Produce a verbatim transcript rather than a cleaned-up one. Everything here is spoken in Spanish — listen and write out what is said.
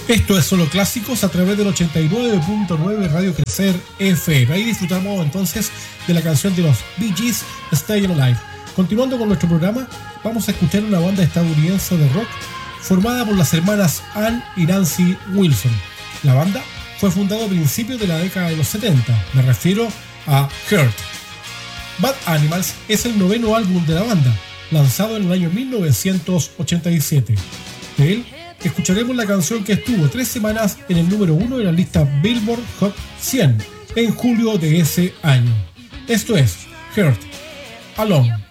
Esto es Solo Clásicos a través del ochenta y nueve punto nueve Radio Crecer F M. Ahí disfrutamos entonces de la canción de los Bee Gees, Stayin' Alive. Continuando con nuestro programa, vamos a escuchar una banda estadounidense de rock formada por las hermanas Ann y Nancy Wilson. La banda fue fundada a principios de la década de los setenta. Me refiero a Hurt. Bad Animals es el noveno álbum de la banda, lanzado en el año mil novecientos ochenta y siete. De él escucharemos la canción que estuvo tres semanas en el número uno de la lista Billboard Hot cien en julio de ese año. Esto es Hurt, Alone.